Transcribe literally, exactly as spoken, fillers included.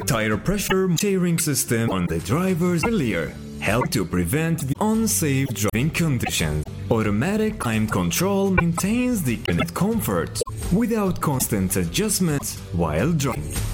tire pressure steering system on the driver's earlier help to prevent the unsafe driving conditions. Automatic climate control maintains the unit comfort without constant adjustments while driving.